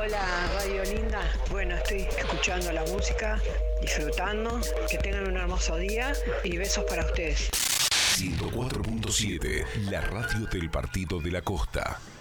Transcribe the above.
Hola, Radio Linda. Bueno, estoy escuchando la música, disfrutando. Que tengan un hermoso día y besos para ustedes. 104.7, la radio del Partido de la Costa.